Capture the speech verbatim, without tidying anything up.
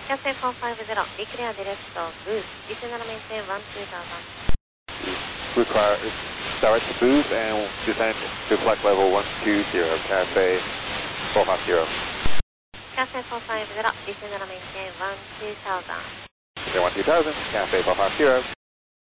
Cafe four five zero, declare direct booth, descend and maintain one two thousand. Require direct to booth and descend to flight level one two zero, Cafe four five zero. Cafe four five zero, descend and maintain one two thousand. one two thousand, Cafe four five zero.